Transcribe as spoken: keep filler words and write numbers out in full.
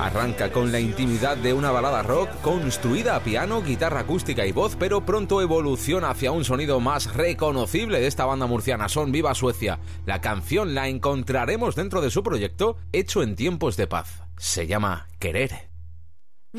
Arranca con la intimidad de una balada rock construida a piano, guitarra acústica y voz, pero pronto evoluciona hacia un sonido más reconocible de esta banda murciana. Son Viva Suecia. La canción la encontraremos dentro de su proyecto Hecho en tiempos de paz. Se llama Querer.